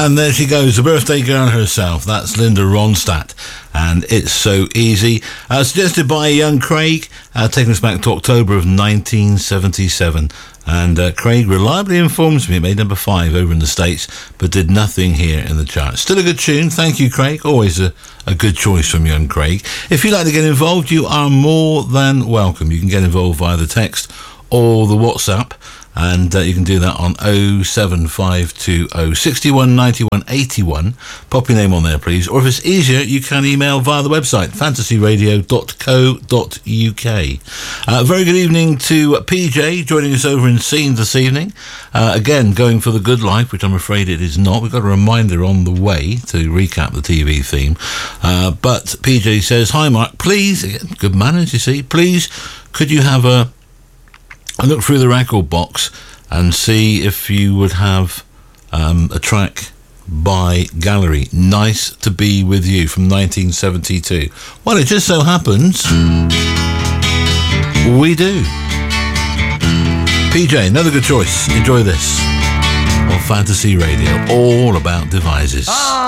And there she goes, the birthday girl herself. That's Linda Ronstadt. And It's So Easy. Suggested by young Craig, taking us back to October of 1977. And Craig reliably informs me it made number 5 over in the States, but did nothing here in the charts. Still a good tune. Thank you, Craig. Always a good choice from young Craig. If you'd like to get involved, you are more than welcome. You can get involved via the text or the WhatsApp. And you can do that on 07520 61 91 81. Pop your name on there, please. Or if it's easier, you can email via the website, fantasyradio.co.uk. Very good evening to PJ, joining us over in Scene this evening. Again, going for the good life, which I'm afraid it is not. We've got a reminder on the way to recap the TV theme. But PJ says, hi, Mark, please, good manners, you see, please, could you have a look through the record box and see if you would have a track by Gallery, Nice to Be With You, from 1972. Well, it just so happens we do. PJ, another good choice. Enjoy this on Fantasy Radio, all about devices.